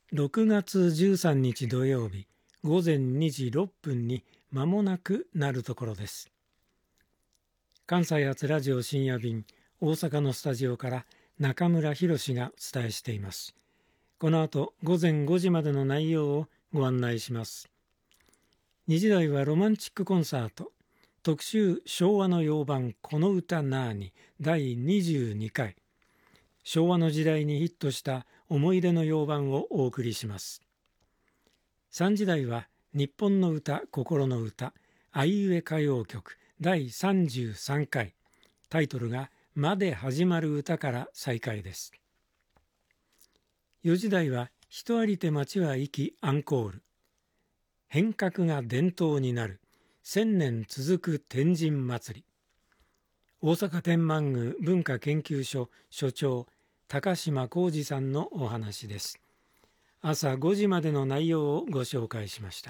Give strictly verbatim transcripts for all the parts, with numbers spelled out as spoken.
ろくがつじゅうさんにち土曜日ごぜんにじろっぷんに間もなくなるところです。関西発ラジオ深夜便大阪のスタジオから中村博がお伝えしています。この後ごぜんごじまでの内容をご案内します。にじ台はロマンチックコンサート特集昭和の洋版この歌なーにだいにじゅうにかい、昭和の時代にヒットした思い出の洋版をお送りします。さんじ台は日本の歌心の歌あいうえ歌謡曲だいさんじゅうさんかい、タイトルがまで始まる歌から再開です。よじ台は人ありて町は生きアンコール、変革が伝統になる千年続く天神祭り、大阪天満宮文化研究所所長高島浩二さんのお話です。朝ごじまでの内容をご紹介しました。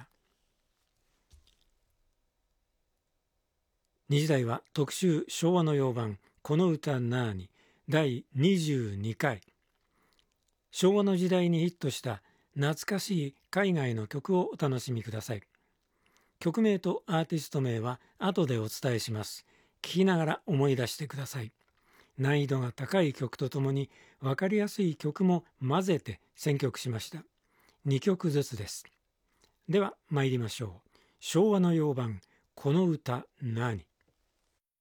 にじ台は特集昭和の洋版この歌なーにだいにじゅうにかい、昭和の時代にヒットした懐かしい海外の曲をお楽しみください。曲名とアーティスト名は後でお伝えします。聴きながら思い出してください。難易度が高い曲とともに分かりやすい曲も混ぜて選曲しました。にきょくずつです。では参りましょう。昭和の洋版この歌なーに。